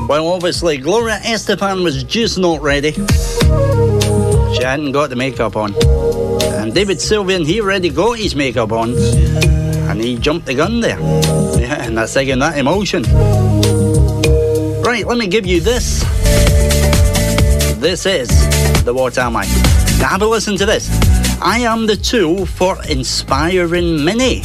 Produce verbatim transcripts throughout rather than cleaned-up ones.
Well, obviously, Gloria Estefan was just not ready. She hadn't got the makeup on. And David Sylvian, he already got his makeup on. And he jumped the gun there. Yeah, and that's again that emotion. Right, let me give you this. This is the What Am I? Now have a listen to this. I am the tool for inspiring many.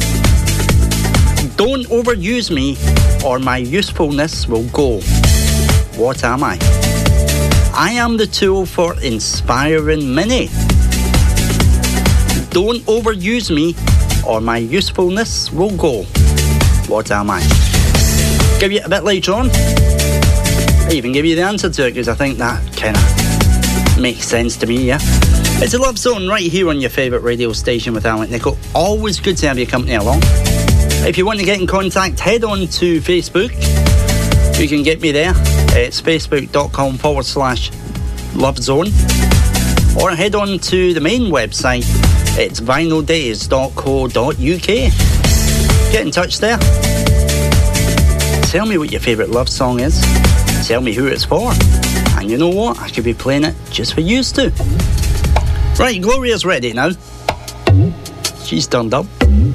Don't overuse me or my usefulness will go. What am I? I am the tool for inspiring many. Don't overuse me or my usefulness will go. What am I? Give you it a bit later on. I even give you the answer to it because I think that kind of makes sense to me, yeah? It's a Love Zone right here on your favourite radio station with Alec Nichol. Always good to have your company along. If you want to get in contact, head on to Facebook. You can get me there. It's facebook.com forward slash Love Zone. Or head on to the main website. It's vinyl days dot co dot uk. Get in touch there. Tell me what your favourite love song is. Tell me who it's for. And you know what? I could be playing it just for you too. Right, Gloria's ready now. She's turned up.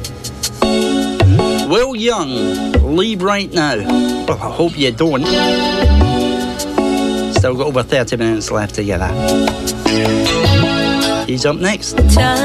Will Young, Leave Right Now. Well, I hope you don't. Still got over thirty minutes left to get that. He's up next.